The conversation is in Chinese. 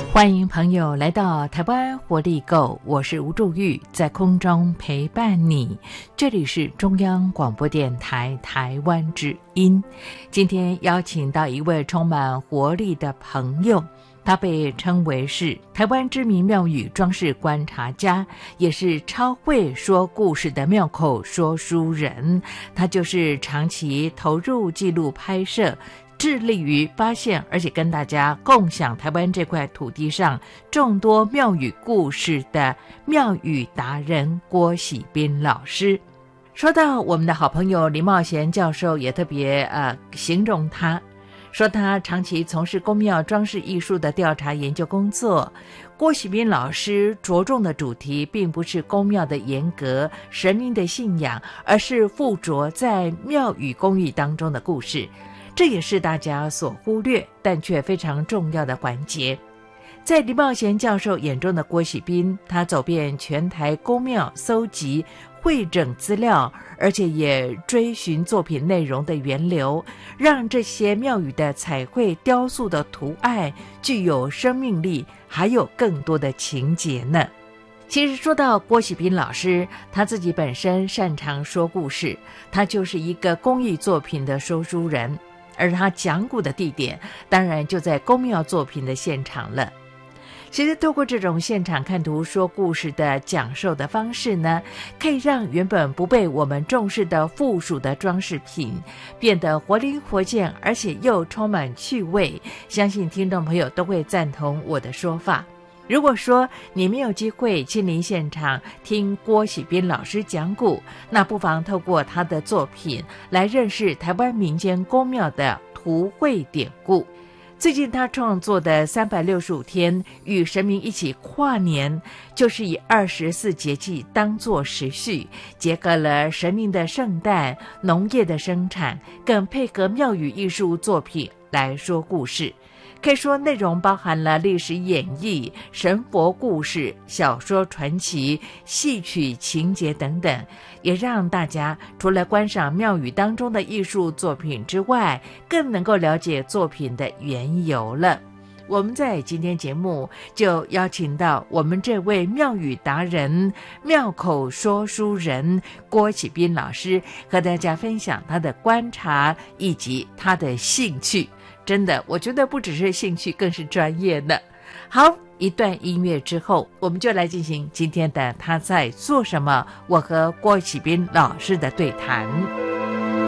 欢迎朋友来到台湾活力购，我是吴祝玉，在空中陪伴你。这里是中央广播电台台湾之音。今天邀请到一位充满活力的朋友，他被称为是台湾知名庙宇装饰观察家，也是超会说故事的庙口说书人。他就是长期投入记录拍摄，致力于发现而且跟大家共享台湾这块土地上众多庙宇故事的庙宇达人郭喜斌老师。说到我们的好朋友林茂贤教授，也特别形容他，说他长期从事宫庙装饰艺术的调查研究工作。郭喜斌老师着重的主题并不是宫庙的严格神明的信仰，而是附着在庙宇工艺当中的故事，这也是大家所忽略但却非常重要的环节。在林茂贤教授眼中的郭喜斌，他走遍全台宫庙，搜集汇整资料，而且也追寻作品内容的源流，让这些庙宇的彩绘雕塑的图案具有生命力，还有更多的情节呢。其实说到郭喜斌老师，他自己本身擅长说故事，他就是一个工艺作品的说书人，而他讲古的地点当然就在宫庙作品的现场了。其实透过这种现场看图说故事的讲授的方式呢，可以让原本不被我们重视的附属的装饰品变得活灵活现，而且又充满趣味。相信听众朋友都会赞同我的说法。如果说你没有机会亲临现场听郭喜斌老师讲古，那不妨透过他的作品来认识台湾民间宫庙的图绘典故。最近他创作的365天与神明一起跨年，就是以24节气当作时序，结合了神明的圣诞、农业的生产，更配合庙宇艺术作品来说故事。可以说内容包含了历史演绎、神佛故事、小说传奇、戏曲情节等等，也让大家除了观赏庙宇当中的艺术作品之外，更能够了解作品的缘由了。我们在今天节目就邀请到我们这位庙宇达人、庙口说书人郭喜斌老师，和大家分享他的观察以及他的兴趣。真的，我觉得不只是兴趣，更是专业的。好，一段音乐之后，我们就来进行今天的他在做什么，我和郭喜斌老师的对谈。